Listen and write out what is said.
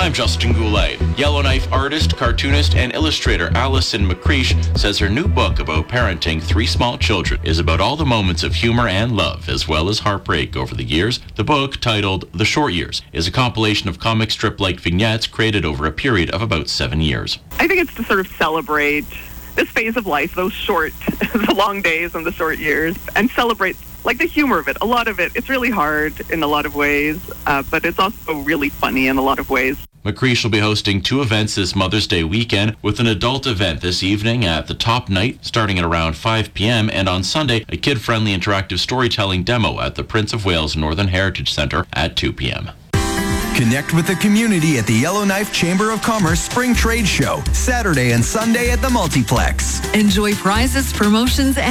I'm Justin Goulet. Yellowknife artist, cartoonist, and illustrator Alison McCreesh says her new book about parenting 3 small children is about all the moments of humor and love, as well as heartbreak over the years. The book, titled The Short Years, is a compilation of comic strip-like vignettes created over a period of about 7 years. I think it's to sort of celebrate this phase of life, those short, the long days and the short years, and celebrate like the humor of it. A lot of it, it's really hard in a lot of ways, but it's also really funny in a lot of ways. McCreesh will be hosting 2 events this Mother's Day weekend, with an adult event this evening at the Top Night, starting at around 5 p.m., and on Sunday, a kid-friendly interactive storytelling demo at the Prince of Wales Northern Heritage Centre at 2 p.m. Connect with the community at the Yellowknife Chamber of Commerce Spring Trade Show, Saturday and Sunday at the Multiplex. Enjoy prizes, promotions,